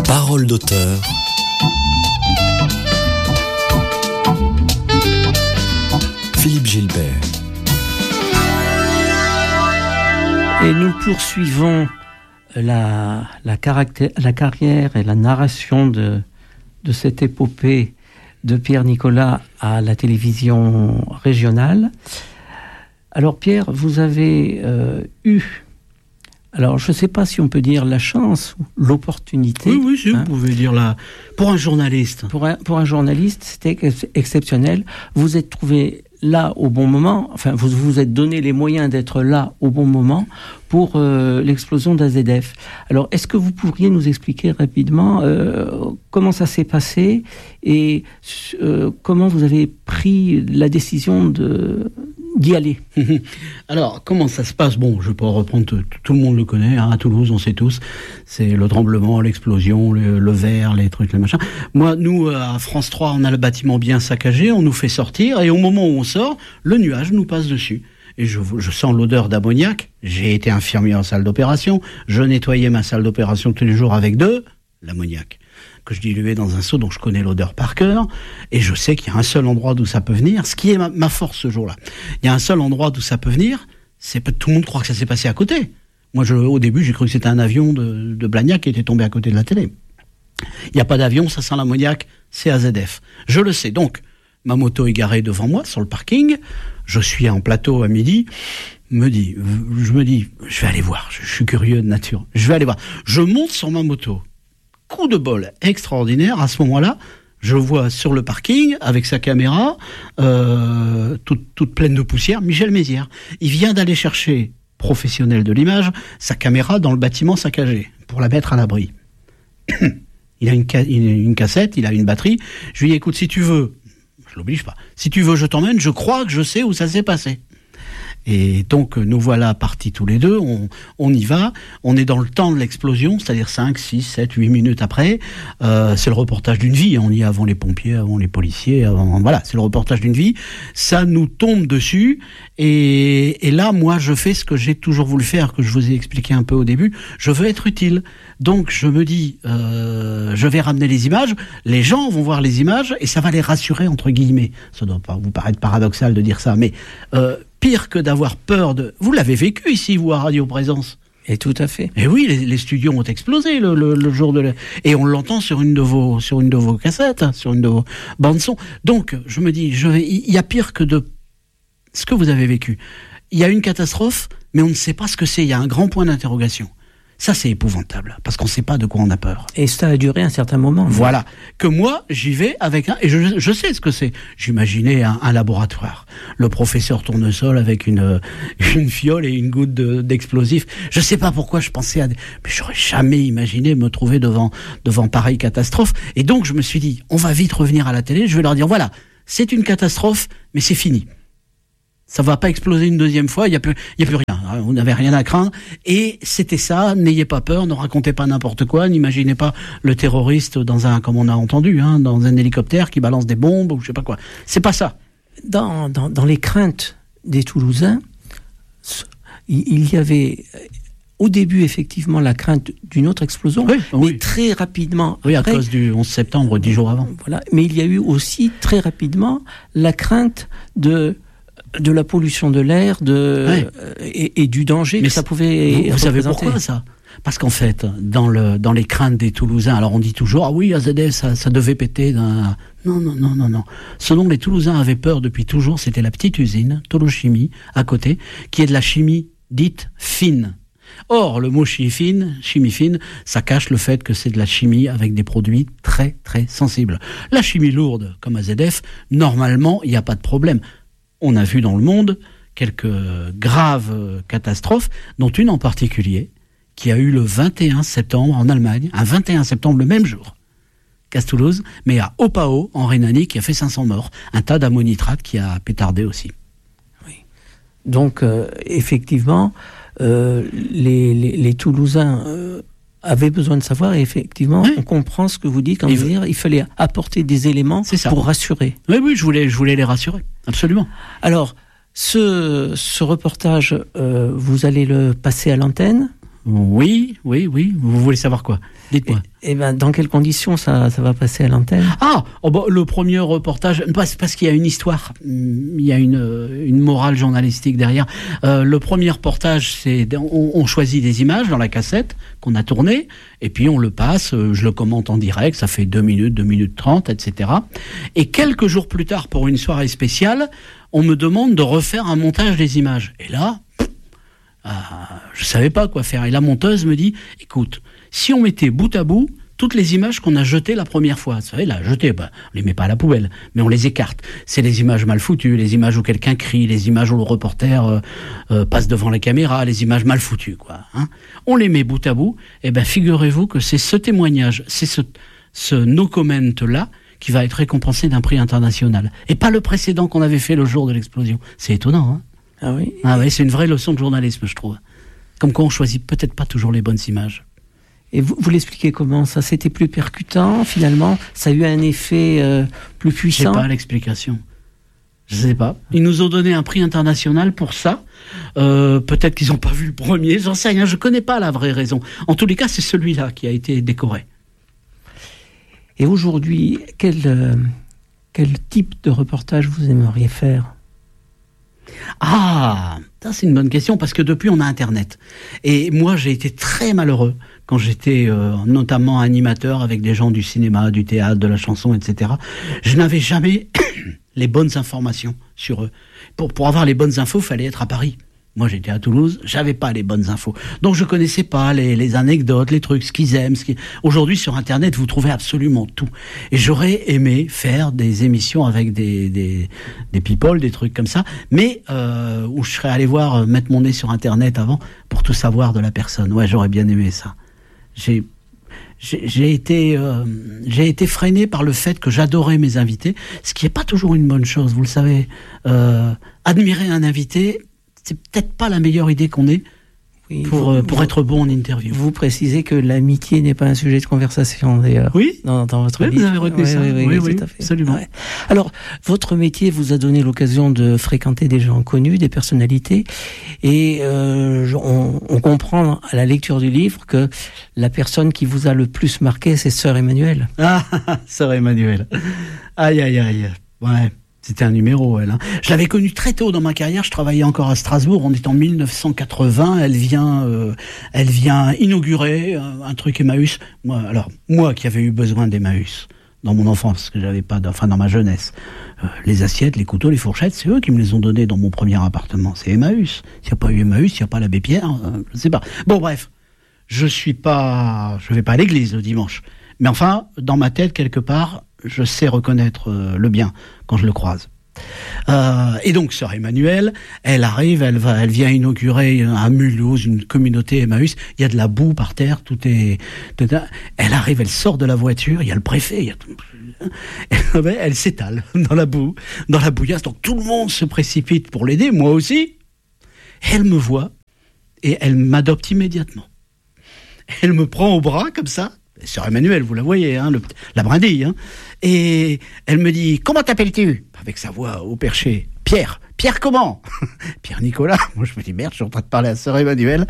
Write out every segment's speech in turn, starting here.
Parole d'auteur. Philippe Gilbert. Et nous poursuivons la carrière et la narration de cette épopée de Pierre Nicolas à la télévision régionale. Alors Pierre, vous avez eu, alors je ne sais pas si on peut dire la chance ou l'opportunité. Oui, si vous pouvez dire là. Pour un journaliste. Pour un journaliste, c'était exceptionnel. Vous êtes trouvé là au bon moment, enfin vous vous êtes donné les moyens d'être là au bon moment pour l'explosion d'AZF. Alors est-ce que vous pourriez nous expliquer rapidement comment ça s'est passé et comment vous avez pris la décision d'y aller? Alors, comment ça se passe? Bon, je ne vais pas reprendre, tout le monde le connaît, hein, à Toulouse, on sait tous, c'est le tremblement, l'explosion, le verre, les trucs, les machins. Moi, nous, à France 3, on a le bâtiment bien saccagé, on nous fait sortir, et au moment où on sort, le nuage nous passe dessus. Et je sens l'odeur d'ammoniac. J'ai été infirmier en salle d'opération, je nettoyais ma salle d'opération tous les jours avec de l'ammoniac que je diluais dans un seau, donc je connais l'odeur par cœur, et je sais qu'il y a un seul endroit d'où ça peut venir, ce qui est ma force ce jour-là. Il y a un seul endroit d'où ça peut venir, c'est tout le monde croit que ça s'est passé à côté. Moi, au début, j'ai cru que c'était un avion de Blagnac qui était tombé à côté de la télé. Il n'y a pas d'avion, ça sent l'ammoniac, c'est AZF. Je le sais, donc, ma moto est garée devant moi, sur le parking, je suis en plateau à midi, je me dis, je vais aller voir, je suis curieux de nature, je vais aller voir. Je monte sur ma moto. Coup de bol extraordinaire, à ce moment-là, je vois sur le parking, avec sa caméra, toute pleine de poussière, Michel Mézières. Il vient d'aller chercher, professionnel de l'image, sa caméra dans le bâtiment saccagé, pour la mettre à l'abri. Il a une cassette, il a une batterie. Je lui dis, écoute, si tu veux, je l'oblige pas, si tu veux, je t'emmène, je crois que je sais où ça s'est passé. Et donc, nous voilà partis tous les deux, on y va, on est dans le temps de l'explosion, c'est-à-dire 5, 6, 7, 8 minutes après, c'est le reportage d'une vie, on y est avant les pompiers, avant les policiers, voilà, c'est le reportage d'une vie, ça nous tombe dessus, et là, moi, je fais ce que j'ai toujours voulu faire, que je vous ai expliqué un peu au début, je veux être utile, donc je me dis, je vais ramener les images, les gens vont voir les images, et ça va les rassurer, entre guillemets, ça doit pas vous paraître paradoxal de dire ça, mais pire que d'avoir peur de... Vous l'avez vécu ici, vous, à Radio Présence. Et tout à fait. Et oui, les studios ont explosé le jour de... Et on l'entend sur une de vos cassettes, hein, sur une de vos bandes-son. Donc, je me dis, il y a pire que de ce que vous avez vécu. Il y a une catastrophe, mais on ne sait pas ce que c'est. Il y a un grand point d'interrogation. Ça, c'est épouvantable, parce qu'on ne sait pas de quoi on a peur. Et ça a duré un certain moment. Voilà. Que moi, j'y vais avec et je sais ce que c'est. J'imaginais un laboratoire. Le professeur Tournesol avec une fiole et une goutte d'explosif. Je sais pas pourquoi je pensais mais j'aurais jamais imaginé me trouver devant pareille catastrophe. Et donc, je me suis dit, on va vite revenir à la télé. Je vais leur dire, voilà, c'est une catastrophe, mais c'est fini. Ça va pas exploser une deuxième fois, il y a plus rien, on n'avait rien à craindre, et c'était ça, n'ayez pas peur, ne racontez pas n'importe quoi, n'imaginez pas le terroriste comme on a entendu, hein, dans un hélicoptère qui balance des bombes, ou je sais pas quoi. C'est pas ça. Dans les craintes des Toulousains, il y avait au début effectivement la crainte d'une autre explosion, mais très rapidement après, à cause du 11 septembre, 10 jours avant. Voilà, mais il y a eu aussi très rapidement la crainte de la pollution de l'air, et du danger que ça pouvait vous savez pourquoi ça? Parce qu'en fait, dans les craintes des Toulousains, alors on dit toujours, ah oui, AZF, ça devait péter. Non. Ce dont les Toulousains avaient peur depuis toujours, c'était la petite usine, Tolochimie, à côté, qui est de la chimie dite fine. Or, le mot chimie fine, ça cache le fait que c'est de la chimie avec des produits très, très sensibles. La chimie lourde, comme AZF, normalement, il n'y a pas de problème. On a vu dans le monde quelques graves catastrophes, dont une en particulier, qui a eu le 21 septembre en Allemagne, un 21 septembre le même jour qu'à Toulouse, mais à Opao, en Rhénanie, qui a fait 500 morts. Un tas d'ammonitrate qui a pétardé aussi. Oui. Donc, effectivement, les Toulousains avaient besoin de savoir, et effectivement, on comprend ce que vous dites quand vous dites il fallait apporter des éléments pour rassurer. Oui, je voulais les rassurer, absolument. Alors, ce reportage, vous allez le passer à l'antenne ? Oui. Vous voulez savoir quoi? Dites-moi. Et ben, dans quelles conditions ça va passer à l'antenne? Le premier reportage, parce qu'il y a une histoire, il y a une morale journalistique derrière. Le premier reportage, c'est on choisit des images dans la cassette qu'on a tournée, et puis on le passe, je le commente en direct, ça fait 2 minutes, 2 minutes 30, etc. Et quelques jours plus tard, pour une soirée spéciale, on me demande de refaire un montage des images. Et là, je savais pas quoi faire. Et la monteuse me dit, écoute, si on mettait bout à bout toutes les images qu'on a jetées la première fois, vous savez, là, jetées, on les met pas à la poubelle, mais on les écarte. C'est les images mal foutues, les images où quelqu'un crie, les images où le reporter passe devant la caméra, les images mal foutues, quoi. Hein. On les met bout à bout, et ben figurez-vous que c'est ce témoignage, c'est ce no comment-là qui va être récompensé d'un prix international. Et pas le précédent qu'on avait fait le jour de l'explosion. C'est étonnant, hein. Ah oui? Ah oui, c'est une vraie leçon de journalisme, je trouve. Comme quoi on choisit peut-être pas toujours les bonnes images. Et vous l'expliquez comment? Ça, c'était plus percutant, finalement? Ça a eu un effet plus puissant? Je sais pas l'explication. Je sais pas. Ils nous ont donné un prix international pour ça. Peut-être qu'ils ont pas vu le premier, j'en sais rien. Je connais pas la vraie raison. En tous les cas, c'est celui-là qui a été décoré. Et aujourd'hui, quel type de reportage vous aimeriez faire? Ça c'est une bonne question, parce que depuis on a Internet. Et moi j'ai été très malheureux quand j'étais notamment animateur avec des gens du cinéma, du théâtre, de la chanson, etc. Je n'avais jamais les bonnes informations sur eux. Pour avoir les bonnes infos, il fallait être à Paris. Moi, j'étais à Toulouse, j'avais pas les bonnes infos. Donc, je connaissais pas les anecdotes, les trucs, ce qu'ils aiment. Aujourd'hui, sur Internet, vous trouvez absolument tout. Et j'aurais aimé faire des émissions avec des people, des trucs comme ça, mais où je serais allé mettre mon nez sur Internet avant pour tout savoir de la personne. Ouais, j'aurais bien aimé ça. J'ai été freiné par le fait que j'adorais mes invités, ce qui est pas toujours une bonne chose, vous le savez. Admirer un invité, c'est peut-être pas la meilleure idée qu'on ait pour être bon en interview. Vous précisez que l'amitié n'est pas un sujet de conversation, d'ailleurs. Oui. Dans votre livre. Vous avez retenu ça. Oui, tout à fait. Absolument. Ouais. Alors, votre métier vous a donné l'occasion de fréquenter des gens connus, des personnalités, et on comprend à la lecture du livre que la personne qui vous a le plus marqué, c'est Sœur Emmanuelle. Sœur Emmanuelle. Aïe. Ouais. C'était un numéro, elle. Hein. Je l'avais connue très tôt dans ma carrière. Je travaillais encore à Strasbourg. On est en 1980. Elle vient inaugurer un truc Emmaüs. Moi qui avais eu besoin d'Emmaüs dans mon enfance, parce que j'avais pas, dans ma jeunesse. Les assiettes, les couteaux, les fourchettes, c'est eux qui me les ont donnés dans mon premier appartement. C'est Emmaüs. S'il n'y a pas eu Emmaüs, il n'y a pas l'abbé Pierre. Je sais pas. Bon, bref. Je vais pas à l'église le dimanche. Mais enfin, dans ma tête, quelque part, je sais reconnaître le bien quand je le croise. Et donc, Sœur Emmanuelle, elle arrive, elle vient inaugurer à Mulhouse une communauté Emmaüs. Il y a de la boue par terre, elle arrive, elle sort de la voiture, il y a le préfet, elle s'étale dans la bouillasse. Donc tout le monde se précipite pour l'aider, moi aussi. Elle me voit et elle m'adopte immédiatement. Elle me prend au bras comme ça. Sœur Emmanuelle, vous la voyez, hein, la brindille. Hein, et elle me dit, comment t'appelles-tu? Avec sa voix au perché. Pierre. Pierre comment? Pierre Nicolas. Moi je me dis, merde, je suis en train de parler à Sœur Emmanuelle.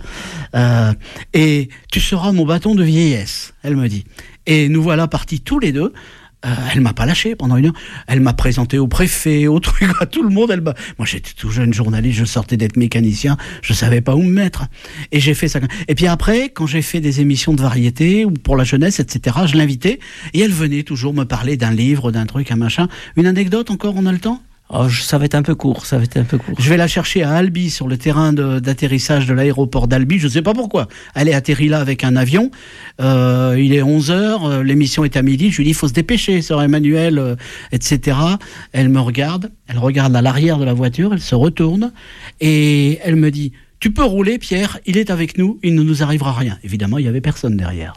Et tu seras mon bâton de vieillesse, elle me dit. Et nous voilà partis tous les deux. Elle m'a pas lâché pendant 1 heure. Elle m'a présenté au préfet, au truc, à tout le monde. Moi, j'étais tout jeune journaliste, je sortais d'être mécanicien, je savais pas où me mettre. Et j'ai fait ça. Et puis après, quand j'ai fait des émissions de variété ou pour la jeunesse, etc., je l'invitais et elle venait toujours me parler d'un livre, d'un truc, un machin. Une anecdote encore, on a le temps? Ça va être un peu court, Je vais la chercher à Albi, sur le terrain d'atterrissage de l'aéroport d'Albi. Je sais pas pourquoi. Elle est atterrie là avec un avion. Il est 11h, l'émission est à midi. Je lui dis, il faut se dépêcher, Sœur Emmanuelle, etc. Elle me regarde. Elle regarde à l'arrière de la voiture. Elle se retourne. Et elle me dit, tu peux rouler, Pierre. Il est avec nous. Il ne nous arrivera rien. Évidemment, il y avait personne derrière.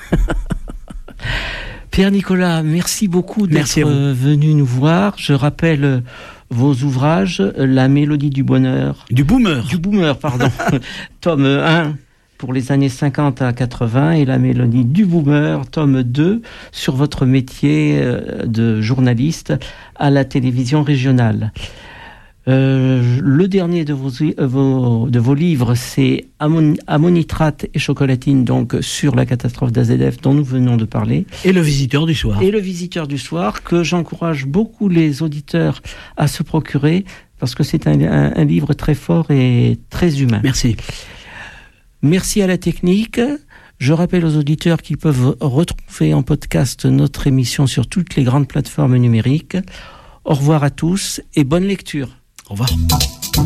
Pierre Nicolas, merci beaucoup d'être venu nous voir. Je rappelle vos ouvrages, La Mélodie du Bonheur. Du Boomer, pardon. Tome 1 pour les années 50 à 80 et La Mélodie du Boomer, tome 2 sur votre métier de journaliste à la télévision régionale. Le dernier de vos livres, c'est Ammonitrate et chocolatine, donc sur la catastrophe d'AZF dont nous venons de parler. Et le visiteur du soir. Et le visiteur du soir, que j'encourage beaucoup les auditeurs à se procurer, parce que c'est un livre très fort et très humain. Merci. Merci à la technique. Je rappelle aux auditeurs qu'ils peuvent retrouver en podcast notre émission sur toutes les grandes plateformes numériques. Au revoir à tous et bonne lecture. Au revoir.